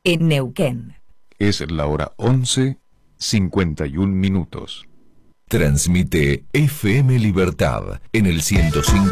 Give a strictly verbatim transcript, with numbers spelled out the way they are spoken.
en Neuquén. Es la hora once, cincuenta y un minutos. Transmite F M Libertad en el ciento cinco.